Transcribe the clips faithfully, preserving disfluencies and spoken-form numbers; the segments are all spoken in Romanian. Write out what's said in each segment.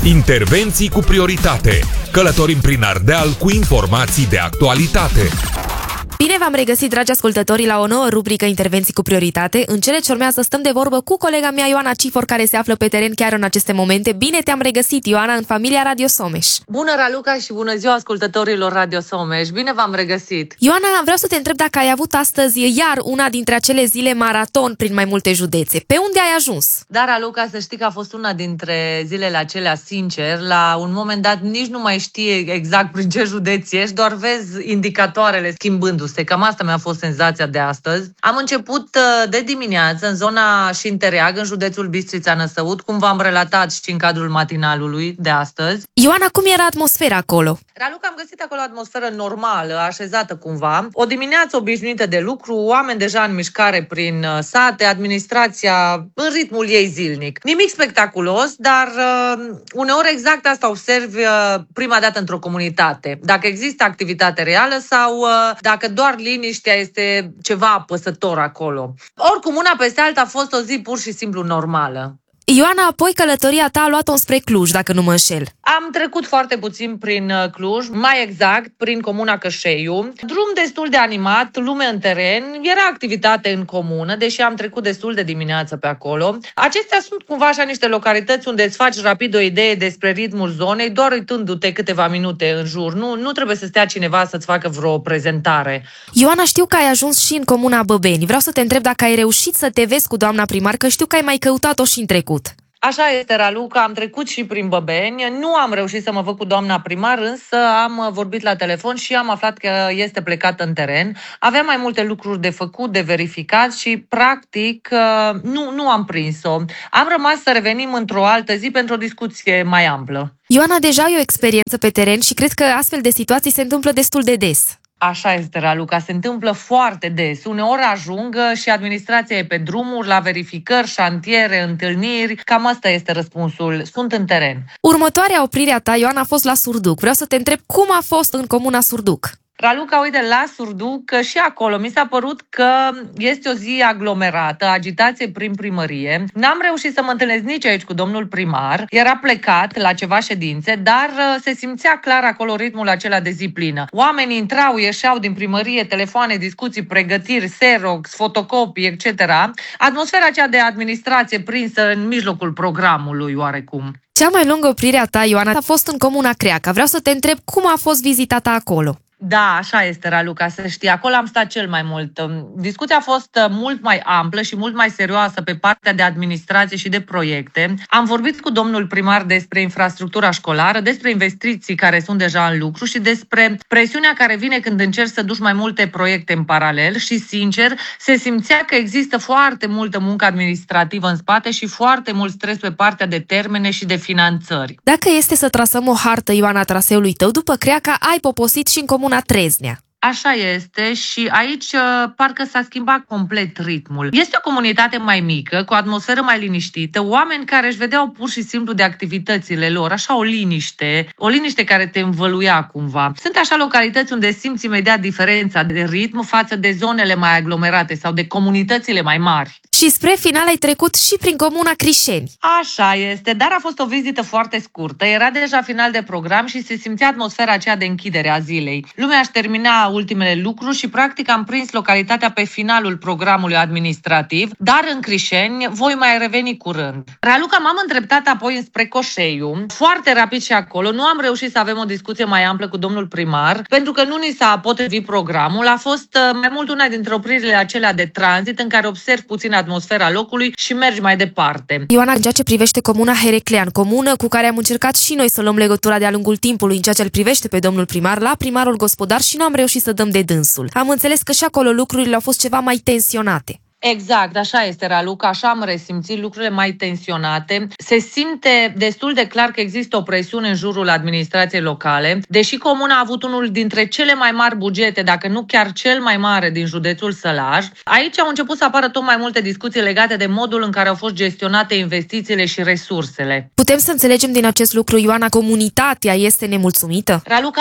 Intervenții cu prioritate. Călătorim prin Ardeal cu informații de actualitate. Bine v-am regăsit, dragi ascultători, la o nouă rubrică Intervenții cu prioritate. În cele ce urmează stăm de vorbă cu colega mea, Ioana Cifor, care se află pe teren chiar în aceste momente. Bine te-am regăsit, Ioana, în familia Radio Someș. Bună, Raluca, și bună ziua ascultătorilor Radio Someș. Bine v-am regăsit. Ioana, vreau să te întreb dacă ai avut astăzi iar una dintre acele zile maraton prin mai multe județe. Pe unde ai ajuns? Da, Raluca, să știi că a fost una dintre zilele acelea, sincer. La un moment dat nici nu mai știi exact prin ce județ ești, doar vezi indicatoarele schimbându-se. Cam asta mi-a fost senzația de astăzi. Am început de dimineață în zona Șintereag, în județul Bistrița-Năsăud, cum v-am relatat și în cadrul matinalului de astăzi. Ioana, cum era atmosfera acolo? Raluca, am găsit acolo o atmosferă normală, așezată cumva. O dimineață obișnuită de lucru, oameni deja în mișcare prin sate, administrația în ritmul ei zilnic. Nimic spectaculos, dar uh, uneori exact asta observi uh, prima dată într-o comunitate. Dacă există activitate reală sau uh, dacă doar liniștea este ceva apăsător acolo. Oricum, una peste alta a fost o zi pur și simplu normală. Ioana, apoi călătoria ta a luat-o spre Cluj, dacă nu mă înșel. Am trecut foarte puțin prin Cluj, mai exact prin comuna Cășeiu. Drum destul de animat, lume în teren, era activitate în comună, deși am trecut destul de dimineață pe acolo. Acestea sunt cumva așa niște localități unde îți faci rapid o idee despre ritmul zonei, doar uitându-te câteva minute în jur. Nu, nu trebuie să stea cineva să-ți facă vreo prezentare. Ioana, știu că ai ajuns și în comuna Băbeni. Vreau să te întreb dacă ai reușit să te vezi cu doamna primar, că știu că ai mai căutat-o și în trecut. Așa este, Raluca, am trecut și prin Băbeni, nu am reușit să mă văd cu doamna primar, însă am vorbit la telefon și am aflat că este plecată în teren. Aveam mai multe lucruri de făcut, de verificat și, practic, nu, nu am prins-o. Am rămas să revenim într-o altă zi pentru o discuție mai amplă. Ioana, deja ai o experiență pe teren și cred că astfel de situații se întâmplă destul de des. Așa este, Raluca, se întâmplă foarte des. Uneori ajung și administrația e pe drumuri, la verificări, șantiere, întâlniri. Cam asta este răspunsul. Sunt în teren. Următoarea oprire a ta, Ioana, a fost la Surduc. Vreau să te întreb cum a fost în comuna Surduc. Raluca, uite, la Surduc, că și acolo mi s-a părut că este o zi aglomerată, agitație prin primărie. N-am reușit să mă întâlnesc nici aici cu domnul primar. Era plecat la ceva ședințe, dar se simțea clar acolo ritmul acela de zi plină. Oamenii intrau, ieșeau din primărie, telefoane, discuții, pregătiri, xerox, fotocopii, et cetera. Atmosfera aceea de administrație prinsă în mijlocul programului, oarecum. Cea mai lungă oprire a ta, Ioana, a fost în comuna Creaca. Vreau să te întreb cum a fost vizita ta acolo. Da, așa este, Raluca, să știi. Acolo am stat cel mai mult. Discuția a fost mult mai amplă și mult mai serioasă pe partea de administrație și de proiecte. Am vorbit cu domnul primar despre infrastructura școlară, despre investiții care sunt deja în lucru și despre presiunea care vine când încerci să duci mai multe proiecte în paralel și, sincer, se simțea că există foarte multă muncă administrativă în spate și foarte mult stres pe partea de termene și de finanțări. Dacă este să trasăm o hartă, Ioana, traseului tău, după Creaca ai poposit și în comuna Treznea. Așa este și aici parcă s-a schimbat complet ritmul. Este o comunitate mai mică, cu o atmosferă mai liniștită, oameni care își vedeau pur și simplu de activitățile lor, așa o liniște, o liniște care te învăluia cumva. Sunt așa localități unde simți imediat diferența de ritm față de zonele mai aglomerate sau de comunitățile mai mari. Și spre final ai trecut și prin comuna Crișeni. Așa este, dar a fost o vizită foarte scurtă. Era deja final de program și se simțea atmosfera aceea de închidere a zilei. Lumea își termina ultimele lucruri și practic am prins localitatea pe finalul programului administrativ, dar în Crișeni voi mai reveni curând. Raluca, m-am îndreptat apoi înspre Coșeiu, foarte rapid și acolo. Nu am reușit să avem o discuție mai amplă cu domnul primar, pentru că nu ni s-a potrivit programul. A fost mai mult una dintre opririle acelea de tranzit în care observ puțin atmosfera locului și mergi mai departe. Ioana, în ceea ce privește comuna Heraclean, comună cu care am încercat și noi să luăm legătura de-a lungul timpului în ceea ce îl privește pe domnul primar, la primarul gospodar, și nu am reușit să dăm de dânsul. Am înțeles că și acolo lucrurile au fost ceva mai tensionate. Exact, așa este, Raluca, așa am resimțit lucrurile mai tensionate. Se simte destul de clar că există o presiune în jurul administrației locale, deși comuna a avut unul dintre cele mai mari bugete, dacă nu chiar cel mai mare din județul Sălaj. Aici au început să apară tot mai multe discuții legate de modul în care au fost gestionate investițiile și resursele. Putem să înțelegem din acest lucru, Ioana, comunitatea este nemulțumită? Raluca,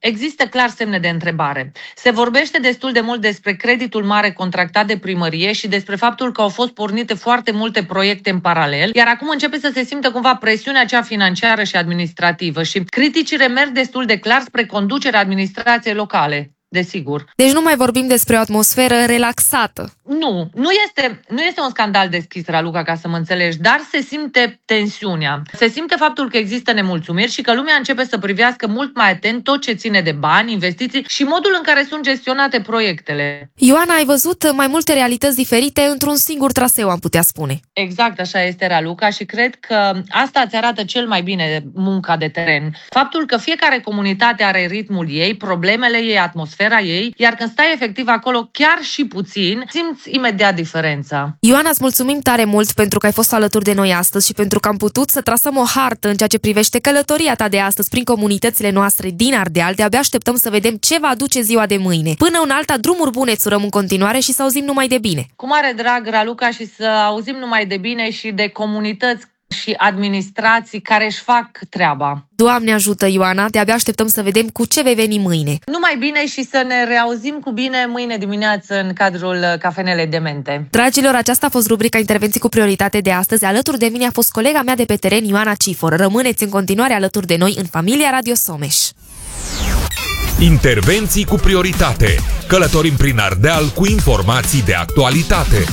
Există clar semne de întrebare. Se vorbește destul de mult despre creditul mare contractat de primărie și despre faptul că au fost pornite foarte multe proiecte în paralel, iar acum începe să se simtă cumva presiunea cea financiară și administrativă și criticile merg destul de clar spre conducerea administrației locale. Desigur. Deci nu mai vorbim despre o atmosferă relaxată. Nu, nu este, nu este un scandal deschis, Raluca, ca să mă înțelegi, dar se simte tensiunea. Se simte faptul că există nemulțumiri și că lumea începe să privească mult mai atent tot ce ține de bani, investiții și modul în care sunt gestionate proiectele. Ioana, ai văzut mai multe realități diferite într-un singur traseu, am putea spune. Exact așa este, Raluca, și cred că asta îți arată cel mai bine munca de teren. Faptul că fiecare comunitate are ritmul ei, problemele ei, atmosfera ei, iar când stai efectiv acolo chiar și puțin, simți imediat diferența. Ioana, îți mulțumim tare mult pentru că ai fost alături de noi astăzi și pentru că am putut să trasăm o hartă în ceea ce privește călătoria ta de astăzi prin comunitățile noastre din Ardeal. De-abia așteptăm să vedem ce va aduce ziua de mâine. Până în alta, drumuri bune îți urăm în continuare și să auzim numai de bine. Cu mare drag, Raluca, și să auzim numai de bine și de comunități și administrații care își fac treaba. Doamne ajută, Ioana, de-abia așteptăm să vedem cu ce vei veni mâine. Numai bine și să ne reauzim cu bine mâine dimineață în cadrul Cafenelei Demente. Dragilor, aceasta a fost rubrica Intervenții cu prioritate de astăzi. Alături de mine a fost colega mea de pe teren, Ioana Cifor. Rămâneți în continuare alături de noi în familia Radio Someș. Intervenții cu prioritate. Călătorim prin Ardeal cu informații de actualitate.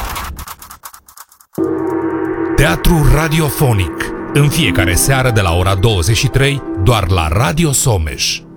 Teatru radiofonic. În fiecare seară de la ora douăzeci și trei, doar la Radio Someș.